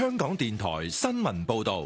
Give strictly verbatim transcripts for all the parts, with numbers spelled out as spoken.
香港電台新聞報道。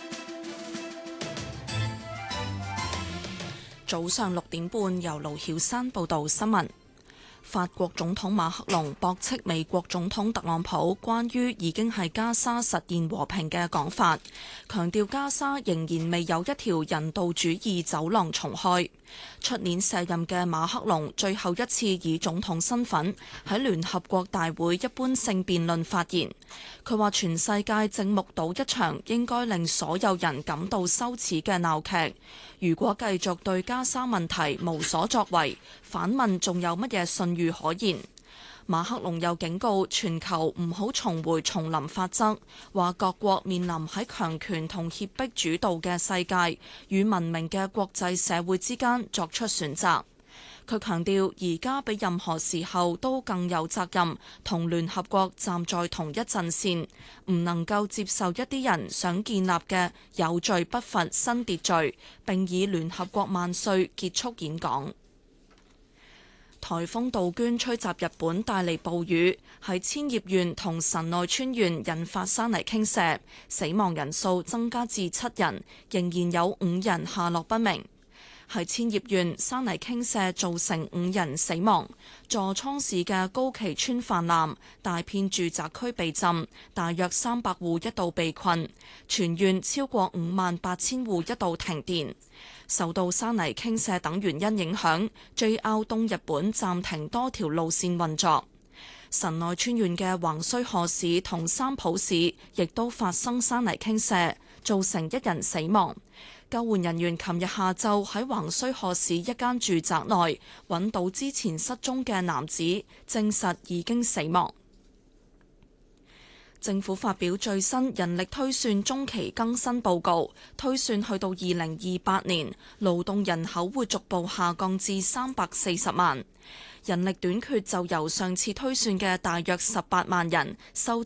早上六點半，由盧曉珊報道新聞。法國總統馬克龍駁斥美國總統特朗普關於已經喺加沙實現和平嘅講法，強調加沙仍然未有一條人道主義走廊重開。出年卸任嘅馬克龍最後一次以總統身份喺聯合國大會一般性辯論發言，佢話全世界正目睹一場應該令所有人感到羞恥嘅鬧劇。如果繼續對加沙問題無所作為，反問仲有乜嘢信譽可言？馬克龍又警告全球唔好重回叢林法則，話各國面臨喺強權同脅迫主導嘅世界與文明嘅國際社會之間作出選擇。佢強調而家比任何時候都更有責任同聯合國站在同一陣線，唔能夠接受一啲人想建立嘅有序不罰新秩序，並以聯合國萬歲結束演講。颱風杜鵑吹襲日本，帶嚟暴雨，喺千葉縣同神奈川縣引發山泥傾瀉，死亡人數增加至七人，仍然有五人下落不明。喺千葉縣，山泥傾瀉造成五人死亡，座倉市嘅高崎村泛濫，大片住宅區被浸，大約三百戶一度被困，全縣超過五萬八千戶一度停電。受到山泥傾瀉等原因影響 ，J R 東日本暫停多條路線運作。神奈川縣嘅橫須賀市同三浦市亦都發生山泥傾瀉，造成一人死亡。救援人員琴日下晝喺橫須賀市一間住宅內揾到之前失蹤嘅男子，證實已經死亡。政府發表最新人力推算中期更新報告，推算去到二零二八年，勞動人口會逐步下降至三百四十萬。人力短缺就由上次推算嘅大約十八萬人收